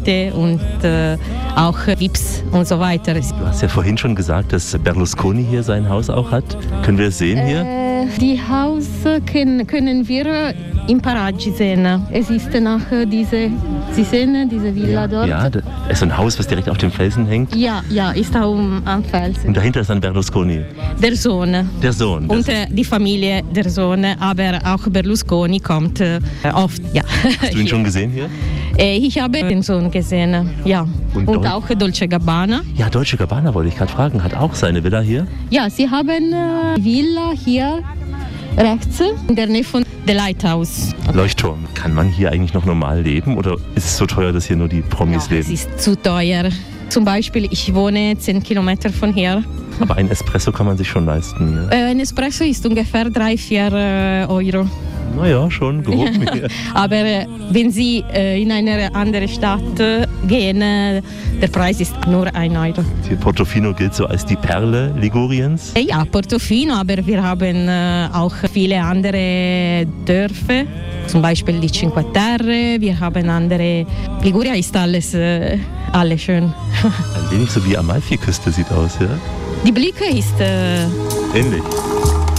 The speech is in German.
Städte und auch Vips und so weiter. Du hast ja vorhin schon gesagt, dass Berlusconi hier sein Haus auch hat. Können wir es sehen hier? Die Haus können wir im Paraggi sehen. Es ist nach Sie sehen diese Villa dort? Ja, das ist ein Haus, was direkt auf dem Felsen hängt. Ja, ist auch am Felsen. Und dahinter ist dann Berlusconi. Der Sohn. Der Sohn. Und die Familie der Sohn, aber auch Berlusconi kommt oft. Ja. Hast du ihn schon gesehen hier? Ich habe den Sohn gesehen, ja. Und auch Dolce Gabbana. Ja, Dolce Gabbana wollte ich gerade fragen. Hat auch seine Villa hier? Ja, sie haben Villa hier rechts in der Nähe von der Lighthouse. Leuchtturm. Kann man hier eigentlich noch normal leben oder ist es so teuer, dass hier nur die Promis leben? Es ist zu teuer. Zum Beispiel, ich wohne 10 Kilometer von hier. Aber ein Espresso kann man sich schon leisten. Ne? Ein Espresso ist ungefähr 3-4 Euro. Naja, schon gehoben hier. Aber wenn Sie in eine andere Stadt gehen, der Preis ist nur 1 Euro. Hier Portofino gilt so als die Perle Liguriens. Ja, Portofino, aber wir haben auch viele andere Dörfer. Zum Beispiel die Cinque Terre, wir haben andere. Liguria ist alles schön. Ein wenig so wie Amalfiküste sieht aus, ja? Die Blicke ist ähnlich.